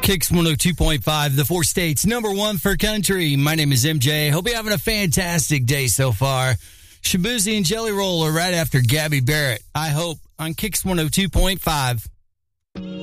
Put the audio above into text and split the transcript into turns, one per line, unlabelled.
Kicks 102.5, the four states, number one for country. My name is MJ. Hope you're having a fantastic day so far. Shabuzi and Jelly Roll are right after Gabby Barrett. I hope on Kicks 102.5.